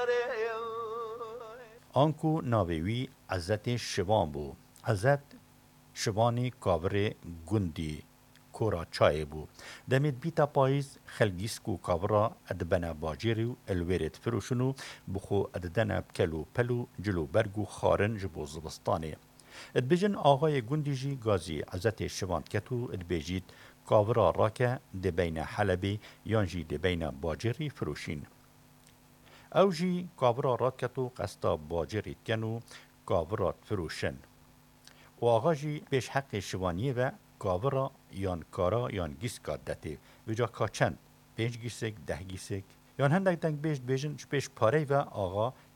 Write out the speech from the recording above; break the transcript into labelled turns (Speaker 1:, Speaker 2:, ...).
Speaker 1: آنکو ناویوی عزت شوان بو. عزت شوانی کاور گندی کورا چای بو. دمید بیتا پاییز خلگیسکو کاورا ادبنا باجیریو الویرت فروشنو بخو اددنا بکلو پلو جلو برگو خارن جبو زبستانه. ادبیجن آقای گندی جی گازی عزت شوان کتو ادبیجید کاورا راکه ده بین حلبی یانجی ده بین باجری فروشین. او جی کاورا راکتو قستا باجری کنو کاورا فروشن. و آقا جی پیش حق شوانیه و کاورا یان کارا یان گیسکا دته و جا کاچند 5 گیسک 10 گیسک یان هندک دنگ بیشت بیشن پیش پاره و آقا